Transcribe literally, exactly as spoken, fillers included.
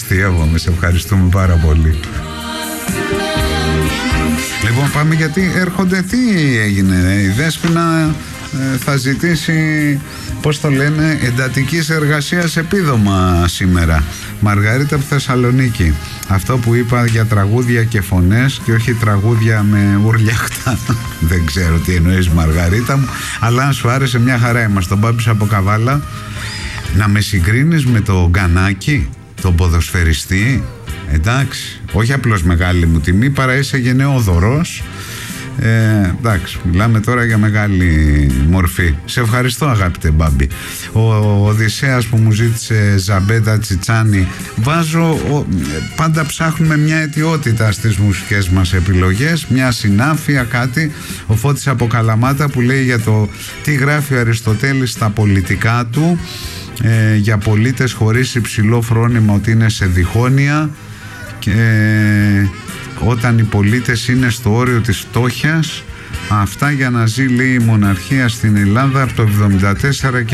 αστείευομαι, σε ευχαριστούμε πάρα πολύ. Λοιπόν, πάμε γιατί έρχονται. Τι έγινε? Η Δέσποινα ε, θα ζητήσει, πώς το λένε, εντατικής εργασίας επίδομα σήμερα. Μαργαρίτα από Θεσσαλονίκη. Αυτό που είπα για τραγούδια και φωνές και όχι τραγούδια με ουρλιαχτά. Δεν ξέρω τι εννοείς, Μαργαρίτα μου, αλλά αν σου άρεσε, μια χαρά είμαστε. Τον Μπάμπης από Καβάλα. Να με συγκρίνεις με το Γκανάκι, τον ποδοσφαιριστή? Εντάξει, όχι απλώς μεγάλη μου τιμή, παρά είσαι γενναιόδωρος. Ε, εντάξει, μιλάμε τώρα για μεγάλη μορφή. Σε ευχαριστώ, αγαπητέ Μπάμπη. Ο, ο Οδυσσέας που μου ζήτησε Ζαμπέτα Τσιτσάνι. Βάζω ο, πάντα ψάχνουμε μια αιτιότητα στις μουσικές μας επιλογές, μια συνάφεια, κάτι. Ο Φώτης από Καλαμάτα που λέει για το τι γράφει ο Αριστοτέλης στα πολιτικά του, ε, για πολίτες χωρίς υψηλό φρόνημα, ότι είναι σε διχόνοια, και όταν οι πολίτες είναι στο όριο της φτώχειας. Αυτά για να ζει, λέει, η μοναρχία στην Ελλάδα από το εβδομήντα τέσσερα και